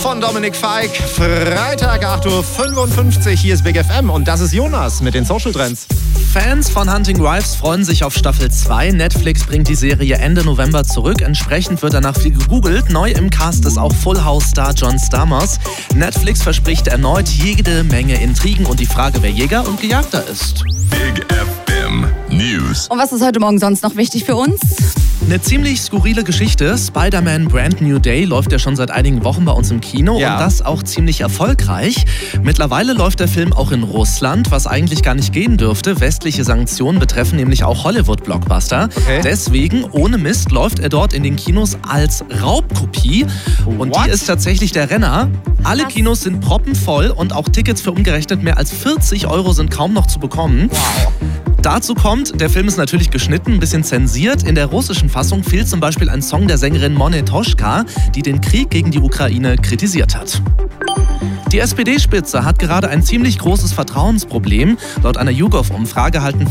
Von Dominik Feig, Freitag 8.55 Uhr, hier ist Big FM und das ist Jonas mit den Social Trends. Fans von Hunting Wives freuen sich auf Staffel 2. Netflix bringt die Serie Ende November zurück. Entsprechend wird danach viel gegoogelt. Neu im Cast ist auch Full House-Star John Stamos. Netflix verspricht erneut jede Menge Intrigen und die Frage, wer Jäger und Gejagter ist. Big FM News. Und was ist heute Morgen sonst noch wichtig für uns? Eine ziemlich skurrile Geschichte. Spider-Man Brand New Day läuft ja schon seit einigen Wochen bei uns im Kino und das auch ziemlich erfolgreich. Mittlerweile läuft der Film auch in Russland, was eigentlich gar nicht gehen dürfte. Westliche Sanktionen betreffen nämlich auch Hollywood-Blockbuster. Okay. Deswegen, ohne Mist, läuft er dort in den Kinos als Raubkopie. Und die ist tatsächlich der Renner. Alle Kinos sind proppenvoll und auch Tickets für umgerechnet mehr als 40 € sind kaum noch zu bekommen. Wow. Dazu kommt, der Film ist natürlich geschnitten, ein bisschen zensiert. In der russischen Fassung fehlt zum Beispiel ein Song der Sängerin Monetoshka, die den Krieg gegen die Ukraine kritisiert hat. Die SPD-Spitze hat gerade ein ziemlich großes Vertrauensproblem. Laut einer YouGov-Umfrage halten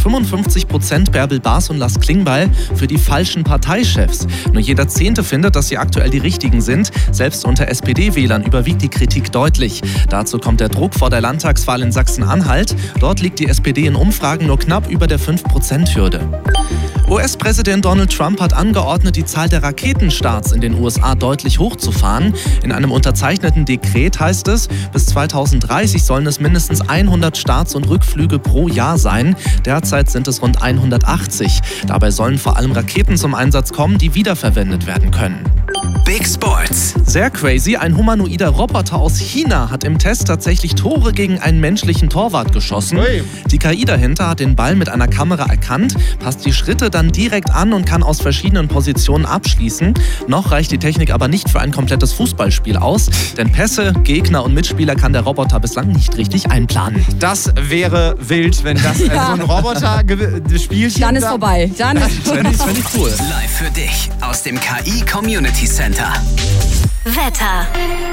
55% Bärbel Baas und Lars Klingbeil für die falschen Parteichefs. Nur jeder Zehnte findet, dass sie aktuell die richtigen sind. Selbst unter SPD-Wählern überwiegt die Kritik deutlich. Dazu kommt der Druck vor der Landtagswahl in Sachsen-Anhalt. Dort liegt die SPD in Umfragen nur knapp über der 5%-Hürde. US-Präsident Donald Trump hat angeordnet, die Zahl der Raketenstarts in den USA deutlich hochzufahren. In einem unterzeichneten Dekret heißt es, bis 2030 sollen es mindestens 100 Starts und Rückflüge pro Jahr sein. Derzeit sind es rund 180. Dabei sollen vor allem Raketen zum Einsatz kommen, die wiederverwendet werden können. Big Sports. Sehr crazy, ein humanoider Roboter aus China hat im Test tatsächlich Tore gegen einen menschlichen Torwart geschossen. Hey. Die KI dahinter hat den Ball mit einer Kamera erkannt, passt die Schritte dann direkt an und kann aus verschiedenen Positionen abschließen. Noch reicht die Technik aber nicht für ein komplettes Fußballspiel aus, denn Pässe, Gegner und Mitspieler kann der Roboter bislang nicht richtig einplanen. Das wäre wild, wenn das so ein Roboter spielt. Dann ist vorbei. Dann ist Finde ich cool. Live für dich aus dem KI Community Center. Wetter.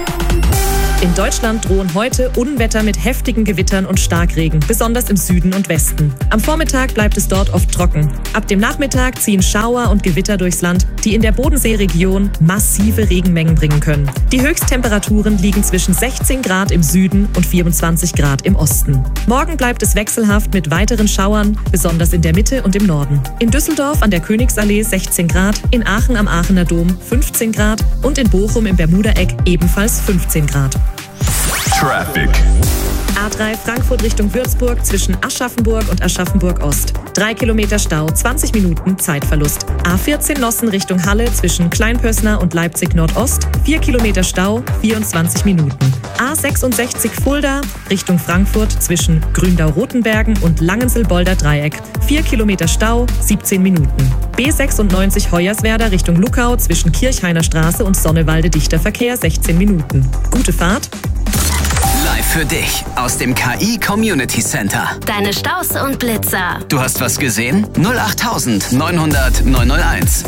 In Deutschland drohen heute Unwetter mit heftigen Gewittern und Starkregen, besonders im Süden und Westen. Am Vormittag bleibt es dort oft trocken. Ab dem Nachmittag ziehen Schauer und Gewitter durchs Land, die in der Bodenseeregion massive Regenmengen bringen können. Die Höchsttemperaturen liegen zwischen 16 Grad im Süden und 24 Grad im Osten. Morgen bleibt es wechselhaft mit weiteren Schauern, besonders in der Mitte und im Norden. In Düsseldorf an der Königsallee 16 Grad, in Aachen am Aachener Dom 15 Grad und in Bochum im Bermuda-Eck ebenfalls 15 Grad. Traffic. A3 Frankfurt Richtung Würzburg zwischen Aschaffenburg und Aschaffenburg-Ost. 3 Kilometer Stau, 20 Minuten Zeitverlust. A14 Nossen Richtung Halle zwischen Kleinpössner und Leipzig-Nordost. 4 Kilometer Stau, 24 Minuten. A66 Fulda Richtung Frankfurt zwischen Gründau-Rotenbergen und Langenselbolder-Dreieck. 4 Kilometer Stau, 17 Minuten. B96 Hoyerswerda Richtung Luckau zwischen Kirchhainer Straße und Sonnewalde-Dichter Verkehr 16 Minuten. Gute Fahrt. Live für dich aus dem KI Community Center. Deine Staus und Blitzer. Du hast was gesehen? 08000 900 901.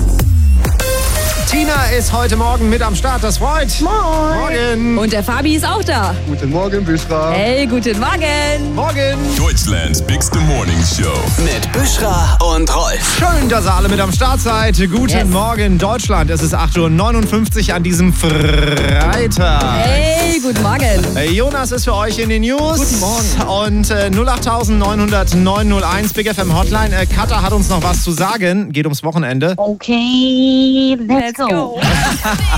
Tina ist heute Morgen mit am Start, das freut. Moin. Morgen. Und der Fabi ist auch da. Guten Morgen, Büschra. Hey, guten Morgen. Morgen. Deutschlands Bigste Morning Show. Mit Büschra und Rolf. Schön, dass ihr alle mit am Start seid. Guten Morgen, Deutschland. Es ist 8.59 Uhr an diesem Freitag. Hey, guten Morgen. Jonas ist für euch in den News. Guten Morgen. Und 08000 900 901 Big FM Hotline. Katha hat uns noch was zu sagen. Geht ums Wochenende. Okay, let's go.